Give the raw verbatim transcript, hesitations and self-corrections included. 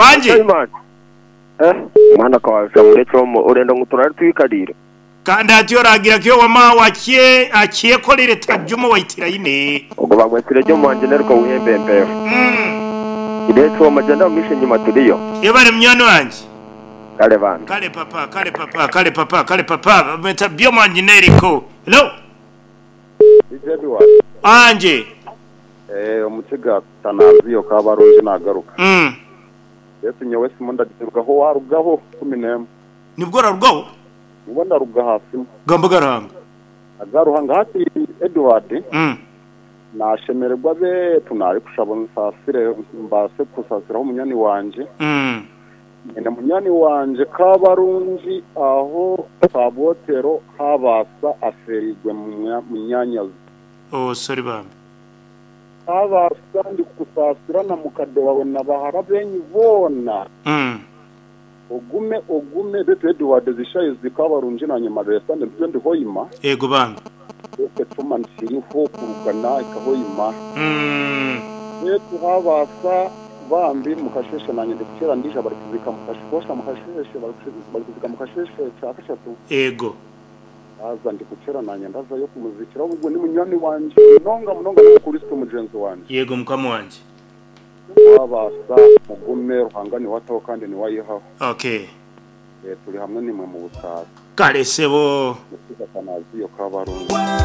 wanje eh mwana kwa shamure chomo urenda nguturari twikadire kandi atiyo ragira kyo wama wakie akie kolire tajumo waitira ine ubwo bamwesire ryo mwanje nerko uhembembe mm ide chomo janda mishe nyuma tuliyo yebare mnyano wanje kale bana kale papa kale papa kale papa kale papa meta bio mwanje neriko hello Ijedwa anje eh umutega tanaziyo kabaronje nagaruka mm yesu nyewe simunda girugaho warugaho kuminema nibwo rarugaho ubona ruga hasi gamba garanga agaruhanga hati Edward mm nashemererwa be tunari kushabona sasire mbase kusasiraho umunyani wanje mm ene munyani wanje kabarunji aho kabotero habasa aferigwe mu myanya oh sorry bam habasa ndi kusasira na mukado wawe nabahara benyi bona mm ogume ogume betu Edward zishaye zikabarunji na nyuma besa ndibyo ndi hoyima ego banga ese tuma nsiriho kurugana ikahoyima mm betu habasa bambi mukasheshe nanye ndikira ndisha bari kuzika mukashosha mukasheshe bari kuzika mukasheshe cyakashatu ego aza ndikucera nanye ndaza yo kumuzikira ubwo ni munyani wanje nonga munonga kuri sto mujenzi wanje yego mukamo wanje abasa mugume ruhangani wataho kandi ni wayihaho okay eh turi hamwe nimwe mu butaka kale sebo mutika kanaziyo kabarungu